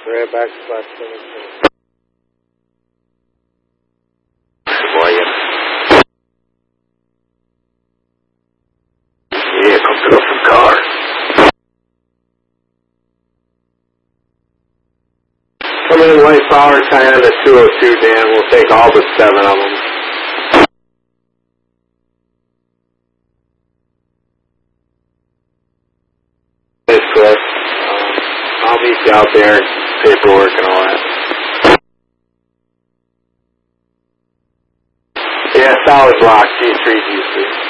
Right back to flat 17. Quiet. Yeah, come to the car. Coming in white power, China to 202, Dan. We'll take all but 7 of them. It's Chris. I'll meet you out there, paperwork and all that. Yeah, solid block, G3, G3.